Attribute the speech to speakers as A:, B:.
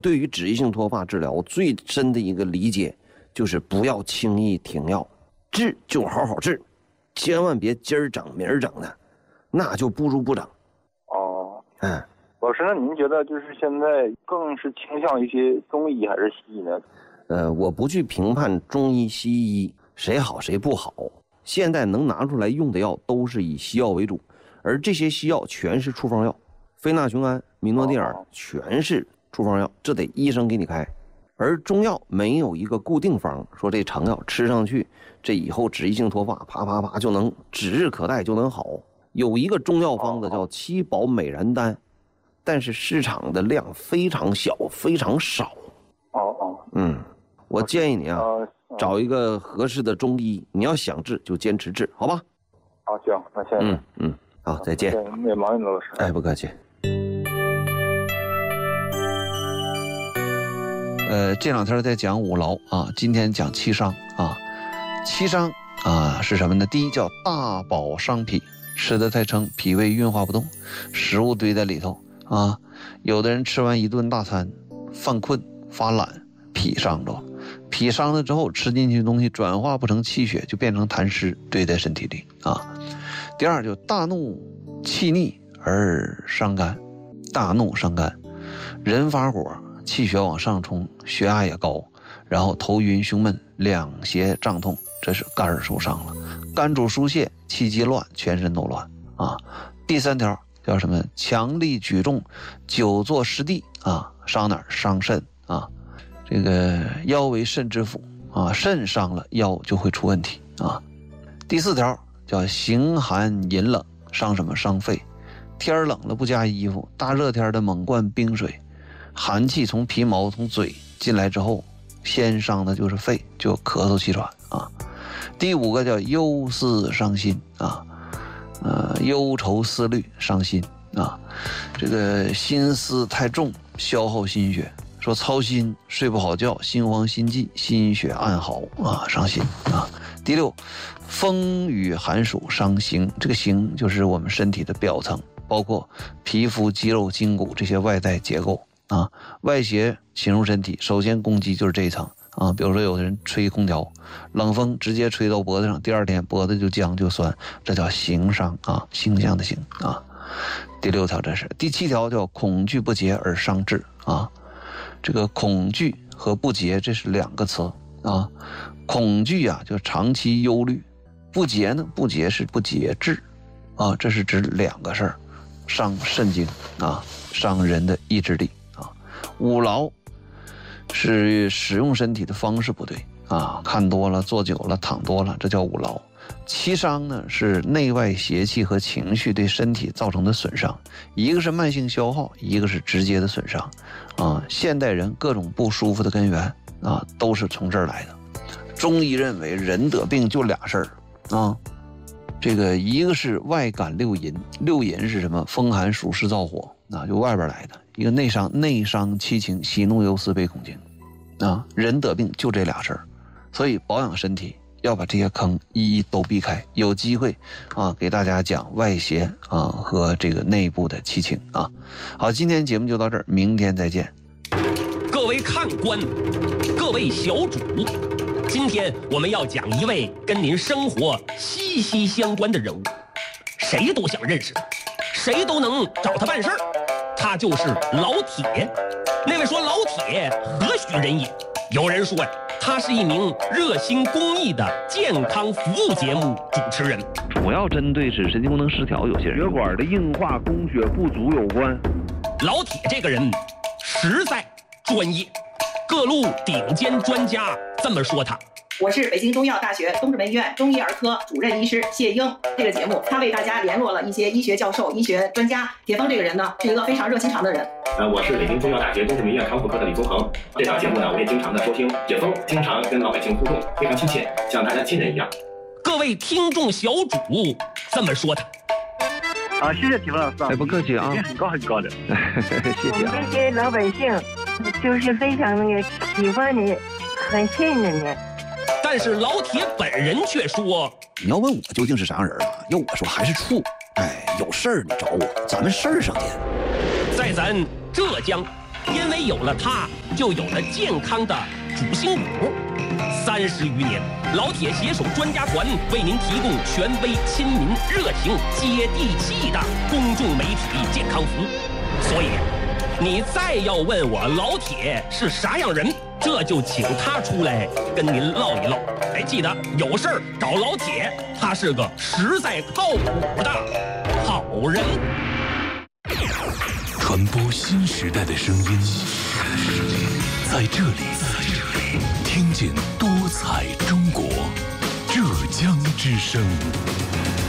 A: 对于脂溢性脱发治疗最深的一个理解就是不要轻易停药，治就好好治，千万别今儿整明儿整的，那就不如不整。
B: 哦，老师，那您觉得就是现在更是倾向一些中医还是西医呢？
A: 我不去评判中医西医谁好谁不好，现在能拿出来用的药都是以西药为主，而这些西药全是处方药，非那雄胺、米诺地尔全是处方药，这得医生给你开。而中药没有一个固定方，说这成药吃上去，这以后脂溢性脱发啪啪啪就能指日可待就能好。有一个中药方子叫七宝美人丹，但是市场的量非常小，非常少。我建议你找一个合适的中医，你要想治就坚持治，好吧？
B: 好，行，那谢谢。
A: 好，再见。
B: 也麻烦你了，老师。
A: 不客气。
C: 这两天在讲五劳啊，今天讲七伤啊。七伤啊是什么呢？第一叫大饱伤脾，吃得太撑，脾胃运化不动，食物堆在里头啊。有的人吃完一顿大餐，犯困发懒，脾伤着了。脾伤了之后，吃进去的东西转化不成气血，就变成痰湿堆在身体里啊。第二就大怒气逆而伤肝，大怒伤肝，人发火，气血往上冲，血压也高，然后头晕胸闷，两胁胀痛，这是肝儿受伤了。肝主疏泄，气机乱，全身都乱啊。第三条叫什么？强力举重，久坐失地啊，伤哪儿？伤肾啊。这个腰为肾之府啊，肾伤了，腰就会出问题啊。第四条叫形寒饮冷，伤什么？伤肺。天冷了不加衣服，大热天的猛灌冰水，寒气从皮毛从嘴进来之后，先伤的就是肺，就咳嗽气喘啊。第五个叫忧思伤心啊，忧愁思虑伤心啊，这个心思太重，消耗心血。说操心睡不好觉，心慌心悸，心血暗耗啊，伤心啊。第六，风雨寒暑伤形，这个形就是我们身体的表层，包括皮肤、肌肉、筋骨这些外在结构啊。外邪侵入身体，首先攻击就是这一层啊。比如说有的人吹空调，冷风直接吹到脖子上，第二天脖子就僵就酸，这叫形伤啊，形象的形啊。第六条这是。第七条叫恐惧不节而伤志啊。这个恐惧和不节这是两个词啊。恐惧啊就长期忧虑，不节呢，不节是不节制啊，这是指两个事儿，伤肾经啊，伤人的意志力啊。五劳是使用身体的方式不对啊，看多了，坐久了，躺多了，这叫五劳。七伤呢是内外邪气和情绪对身体造成的损伤，一个是慢性消耗，一个是直接的损伤啊。现代人各种不舒服的根源啊都是从这儿来的。中医认为人得病就俩事儿啊，这个一个是外感六淫，六淫是什么？风寒暑湿燥火啊，就外边来的。一个内伤七情，喜怒忧思悲恐惊啊，人得病就这俩事儿，所以保养身体要把这些坑一一都避开。有机会啊，给大家讲外邪啊和这个内部的七情啊。好，今天节目就到这儿，明天再见。
D: 各位看官，各位小主，今天我们要讲一位跟您生活息息相关的人物，谁都想认识他，谁都能找他办事儿，他就是老铁。那位说老铁何许人也？有人说呀，他是一名热心公益的健康服务节目主持人，
E: 主要针对是神经功能失调有些人血管的硬化供血不足有关。
D: 老铁这个人实在专业，各路顶尖专家这么说他。
F: 我是北京中医药大学东直门医院中医儿科主任医师谢英。这个节目他为大家联络了一些医学教授、医学专家。铁峰这个人呢是一个非常热心肠的人。
G: 我是北京中医药大学东直门医院康复科的李宗恒。这档节目呢，我也经常的收听。铁峰经常跟老百姓互动，非常亲切，像大家亲人一样。
D: 各位听众小主这么说他。
E: 谢谢铁峰老师。不客气啊，很高很高的。谢谢啊。
H: 我们这些老百姓就是非常那个喜欢你，很信任你。
D: 但是老铁本人却说：“
A: 你要问我究竟是啥人啊？要我说还是处。有事儿你找我，咱们事儿上见。”
D: 在咱浙江因为有了它，就有了健康的主心骨。30余年，老铁携手专家团为您提供权威、亲民、热情、接地气的公众媒体健康服务。所以，你再要问我老铁是啥样人，这就请他出来跟您唠一唠。哎，记得有事儿找老铁，他是个实在靠谱的好人。
I: 传播新时代的声音，在这里，听见多彩中国，浙江之声。